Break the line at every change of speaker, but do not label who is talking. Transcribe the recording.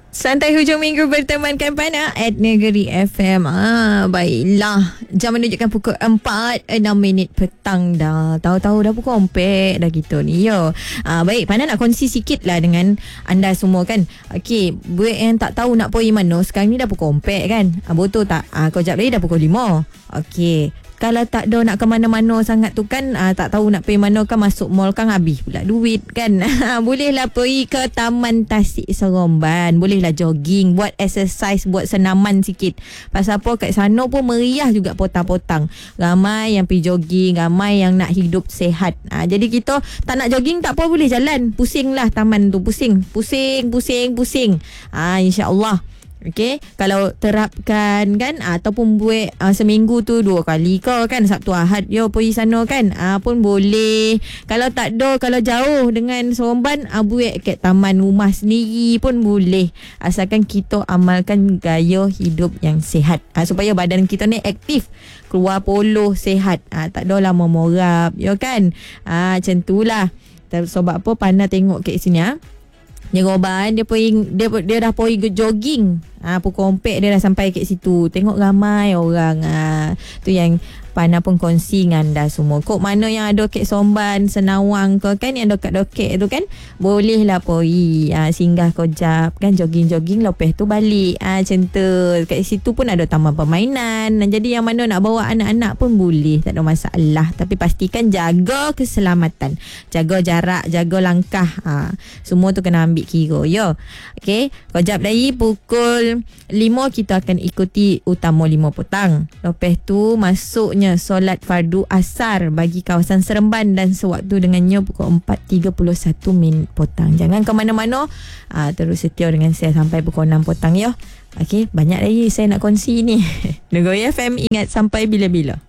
Santai hujung minggu bertemankan Pana at Negeri FM. Baiklah. Jam menunjukkan pukul 4:06 petang dah. Tahu-tahu dah pukul 4 dah gitu ni. Yo. Baik, Pana nak kongsi sikit lah dengan anda semua kan. Okey, buat yang tak tahu nak pergi mana, sekarang ni dah pukul 4 kan. Betul tak? Kau jap lagi dah pukul 5. Okey. Kalau tak ada nak ke mana-mana sangat tu kan, tak tahu nak pergi mana kan, masuk mall kan habis pula duit kan. Bolehlah pergi ke Taman Tasik Seremban. Bolehlah jogging, buat exercise, buat senaman sikit. Pasal apa, kat sana pun meriah juga potang-potang. Ramai yang pergi jogging, ramai yang nak hidup sehat. Jadi kita tak nak jogging tak apa, boleh jalan. Pusing lah taman tu, pusing. InsyaAllah. Okey, kalau terapkan kan, ataupun buat seminggu tu 2 kali ke kan, Sabtu Ahad yo pergi sana kan, pun boleh. Kalau tak ada, kalau jauh dengan Seremban, buat kat taman rumah sendiri pun boleh, asalkan kita amalkan gaya hidup yang sihat, supaya badan kita ni aktif, keluar poloh sihat, tak ada lama morap yo kan. Macam tu lah. Sebab apa Pana tengok kat sini Nyeroban dia dah pergi jogging. Pukul 4 dia dah sampai kat situ. Tengok ramai orang. Tu yang Pana pun kongsi dengan anda semua. Kok mana yang ada kat Seremban, Senawang ke kan, yang dekat-dekat tu kan, bolehlah pergi singgah kejap kan, jogging-jogging, lepas tu balik. Macam tu. Kat situ pun ada taman permainan. Jadi yang mana nak bawa anak-anak pun boleh, tak ada masalah. Tapi pastikan jaga keselamatan, jaga jarak, jaga langkah. Semua tu kena ambil kira ya. Okey, kejap lagi pukul 5 kita akan ikuti utama 5 petang. Lepas tu masuknya solat fardu asar bagi kawasan Seremban, dan sewaktu dengannya pukul 4:31 petang. Jangan ke mana-mana, terus setia dengan saya sampai pukul 6 petang ya. Okey, banyak lagi saya nak kongsi ni. Negeri FM, ingat sampai bila-bila.